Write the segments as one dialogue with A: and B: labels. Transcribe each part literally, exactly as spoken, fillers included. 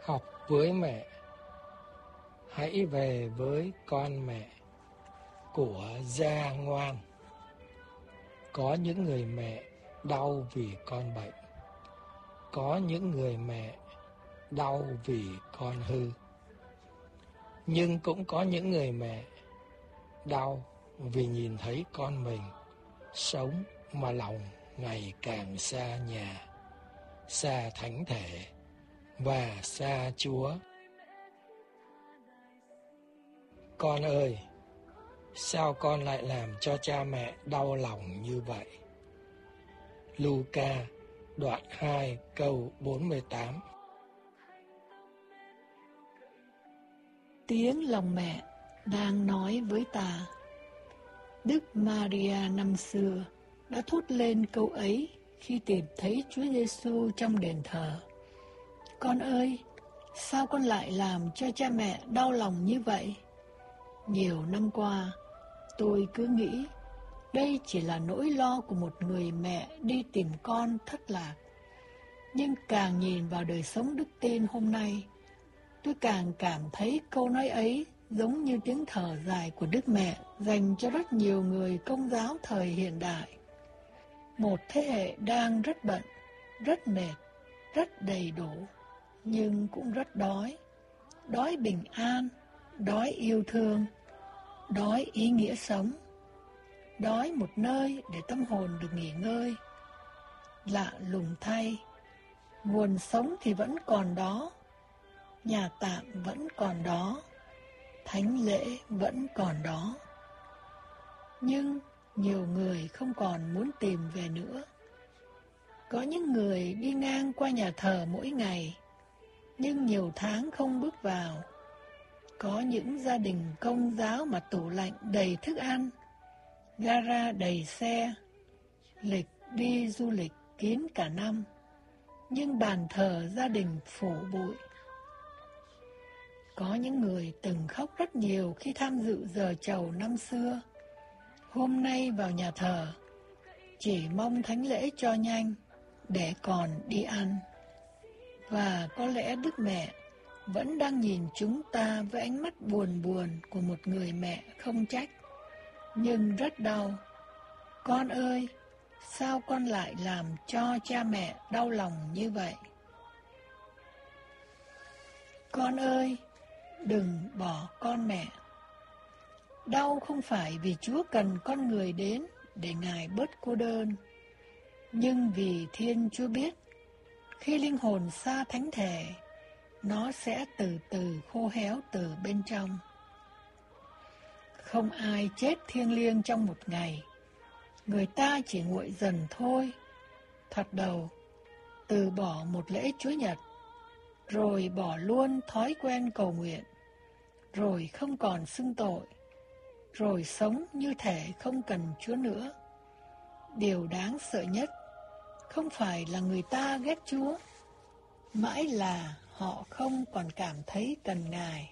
A: Học với mẹ. Hãy về với con mẹ của Gia Ngoan. Có những người mẹ đau vì con bệnh. Có những người mẹ đau vì con hư. Nhưng cũng có những người mẹ đau vì nhìn thấy con mình sống mà lòng ngày càng xa nhà, xa thánh thể và xa Chúa. Con ơi, sao con lại làm cho cha mẹ đau lòng như vậy? Luca đoạn hai câu bốn mươi tám.
B: Tiếng lòng mẹ đang nói với ta. Đức Maria năm xưa đã thốt lên câu ấy khi tìm thấy Chúa Giêsu trong đền thờ. Con ơi, sao con lại làm cho cha mẹ đau lòng như vậy? Nhiều năm qua, tôi cứ nghĩ đây chỉ là nỗi lo của một người mẹ đi tìm con thất lạc. Nhưng càng nhìn vào đời sống đức tin hôm nay, tôi càng cảm thấy câu nói ấy giống như tiếng thở dài của Đức Mẹ dành cho rất nhiều người Công giáo thời hiện đại. Một thế hệ đang rất bận, rất mệt, rất đầy đủ, nhưng cũng rất đói. Đói bình an, đói yêu thương, đói ý nghĩa sống, đói một nơi để tâm hồn được nghỉ ngơi. Lạ lùng thay, nguồn sống thì vẫn còn đó, nhà tạm vẫn còn đó, thánh lễ vẫn còn đó. Nhưng nhiều người không còn muốn tìm về nữa. Có những người đi ngang qua nhà thờ mỗi ngày, nhưng nhiều tháng không bước vào. Có những gia đình Công giáo mà tủ lạnh đầy thức ăn, gara đầy xe, lịch đi du lịch kín cả năm, nhưng bàn thờ gia đình phủ bụi. Có những người từng khóc rất nhiều khi tham dự giờ chầu năm xưa, hôm nay vào nhà thờ, chỉ mong thánh lễ cho nhanh để còn đi ăn. Và có lẽ Đức Mẹ vẫn đang nhìn chúng ta với ánh mắt buồn buồn của một người mẹ không trách, nhưng rất đau. Con ơi, sao con lại làm cho cha mẹ đau lòng như vậy? Con ơi, đừng bỏ con mẹ. Đau không phải vì Chúa cần con người đến để Ngài bớt cô đơn, nhưng vì Thiên Chúa biết, khi linh hồn xa thánh thể, nó sẽ từ từ khô héo từ bên trong. Không ai chết thiêng liêng trong một ngày, người ta chỉ nguội dần thôi. Thoạt đầu, từ bỏ một lễ Chúa Nhật, rồi bỏ luôn thói quen cầu nguyện, rồi không còn xưng tội, rồi sống như thể không cần Chúa nữa. Điều đáng sợ nhất không phải là người ta ghét Chúa, mãi là họ không còn cảm thấy cần Ngài.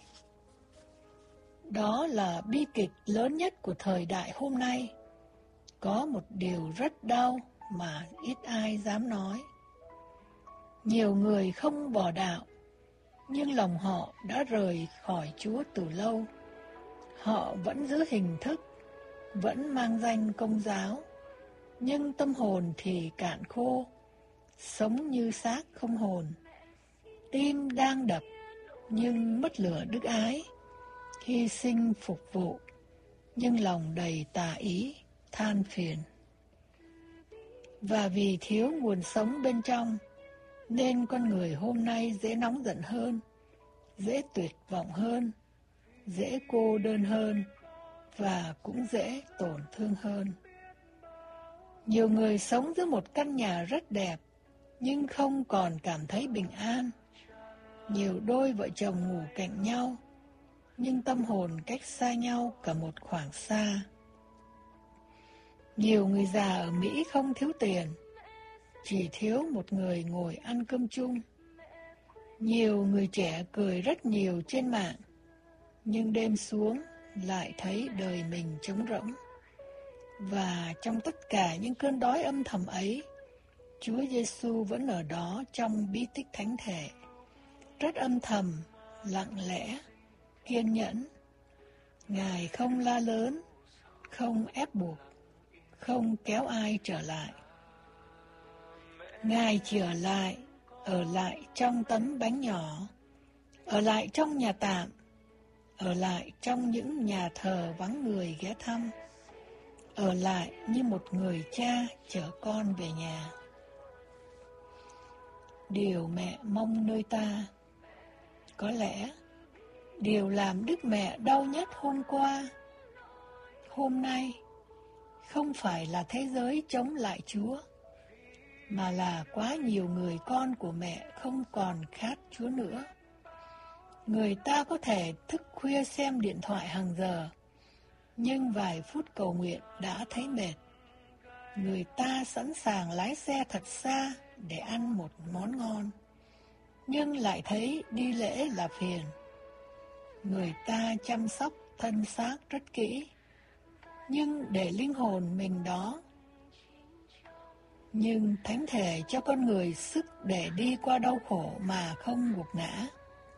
B: Đó là bi kịch lớn nhất của thời đại hôm nay. Có một điều rất đau mà ít ai dám nói. Nhiều người không bỏ đạo, nhưng lòng họ đã rời khỏi Chúa từ lâu. Họ vẫn giữ hình thức, vẫn mang danh Công giáo, nhưng tâm hồn thì cạn khô, sống như xác không hồn. Tim đang đập, nhưng mất lửa đức ái, hy sinh phục vụ, nhưng lòng đầy tà ý, than phiền. Và vì thiếu nguồn sống bên trong, nên con người hôm nay dễ nóng giận hơn, dễ tuyệt vọng hơn, dễ cô đơn hơn, và cũng dễ tổn thương hơn. Nhiều người sống giữa một căn nhà rất đẹp, nhưng không còn cảm thấy bình an. Nhiều đôi vợ chồng ngủ cạnh nhau, nhưng tâm hồn cách xa nhau cả một khoảng xa. Nhiều người già ở Mỹ không thiếu tiền, chỉ thiếu một người ngồi ăn cơm chung. Nhiều người trẻ cười rất nhiều trên mạng, nhưng đêm xuống lại thấy đời mình trống rỗng. Và trong tất cả những cơn đói âm thầm ấy, Chúa Giêsu vẫn ở đó trong bí tích thánh thể, rất âm thầm, lặng lẽ, kiên nhẫn. Ngài không la lớn, không ép buộc, không kéo ai trở lại. Ngài trở lại, ở lại trong tấm bánh nhỏ, ở lại trong nhà tạm, ở lại trong những nhà thờ vắng người ghé thăm, ở lại như một người cha chở con về nhà. Điều mẹ mong nơi ta, có lẽ điều làm Đức Mẹ đau nhất hôm qua, hôm nay, không phải là thế giới chống lại Chúa, mà là quá nhiều người con của mẹ không còn khát Chúa nữa. Người ta có thể thức khuya xem điện thoại hàng giờ, nhưng vài phút cầu nguyện đã thấy mệt. Người ta sẵn sàng lái xe thật xa để ăn một món ngon, nhưng lại thấy đi lễ là phiền. Người ta chăm sóc thân xác rất kỹ, nhưng để linh hồn mình đó. Nhưng Thánh Thể cho con người sức để đi qua đau khổ mà không gục ngã.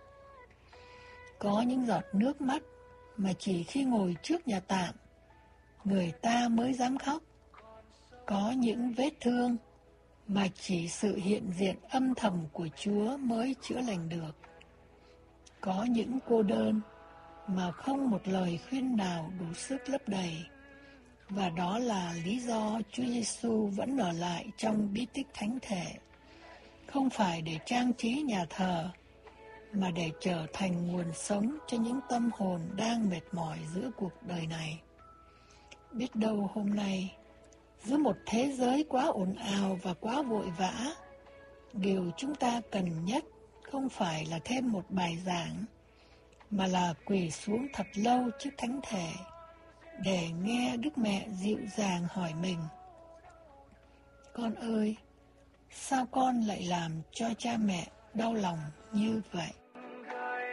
B: Có những giọt nước mắt mà chỉ khi ngồi trước nhà tạm, người ta mới dám khóc. Có những vết thương mà chỉ sự hiện diện âm thầm của Chúa mới chữa lành được. Có những cô đơn mà không một lời khuyên nào đủ sức lấp đầy. Và đó là lý do Chúa Giêsu vẫn ở lại trong bí tích Thánh Thể, không phải để trang trí nhà thờ, mà để trở thành nguồn sống cho những tâm hồn đang mệt mỏi giữa cuộc đời này. Biết đâu hôm nay, giữa một thế giới quá ồn ào và quá vội vã, điều chúng ta cần nhất không phải là thêm một bài giảng, mà là quỳ xuống thật lâu trước Thánh Thể, để nghe Đức Mẹ dịu dàng hỏi mình: Con ơi, sao con lại làm cho cha mẹ đau lòng như vậy?